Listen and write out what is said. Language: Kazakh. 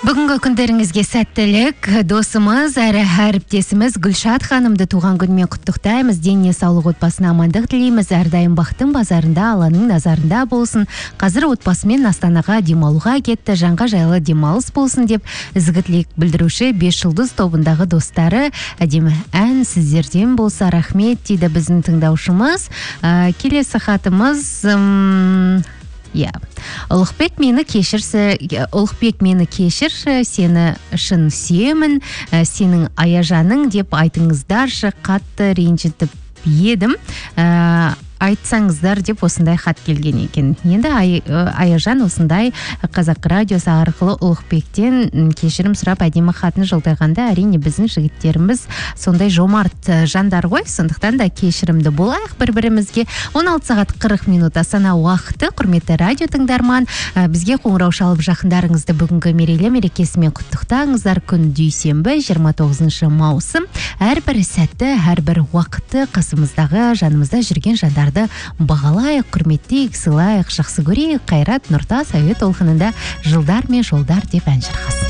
Бүгінгі күндеріңізге сәттілік, досымыз, әрі әріптесіміз Гүлшат ханымды туған күнмен құттықтаймыз. Деніне саулық, отбасына амандық тілейміз. Әрдайым бақтың базарында, Алланың назарында болсын. Қазір отбасымен Астанаға демалуға кетті. Жанға жайлы демалыс болсын деп ізгі тілек білдіруші 5 жұлдыз тобындағы достары. Әдемі ән сіздерден болса рахмет дейді біздің тыңдаушымыз. Келесі хатымыз... Ұлықбек мені кешір, сені шын сүйемін, сенің аяжаның деп айтыңыздаршы, қатты ренжітіп едім. Айтсаңыздар деп осындай хат келген екен. Енді Аяжан осындай Қазақ радиосы арқылы Ұлықбектен кешірім сұрап әдемі хатын жолдағанда, әрине біздің жігіттеріміз сондай жомарт жандар ғой, сондықтан да кешірімді болайық бір-бірімізге. 16 сағат 40 минут Астана уақыты. Құрметті радио тыңдарман, бізге қоңырау шалып жақындарыңызды бүгінгі мерейлі мерекесімен құттықтаңыздар. Күн дүйсенбі 29 маусым. Әрбір сәтті, әрбір уақытты қасымыздағы, жанымызда жүрген жандар бағалайық, құрметтейік, сыйлайық, жақсы көрейік. Қайрат Нұртас әуе толқынында жылдар мен жолдар деп ән шырқасын.